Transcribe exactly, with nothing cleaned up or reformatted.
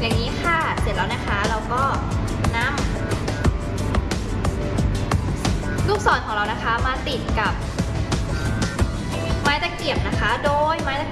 อย่างนี้ค่ะเสร็จแล้วนะคะเราก็นำลูกศรของเรานะคะมาติดกับไม้ตะเกียบนะคะโดยไม้ตะ